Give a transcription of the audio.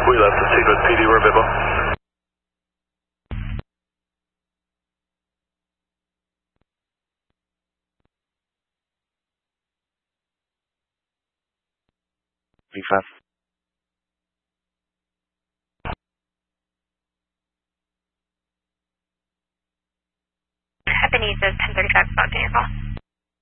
We left the Secret PD, we're available. V5. Ebenezer 1035, about to your call.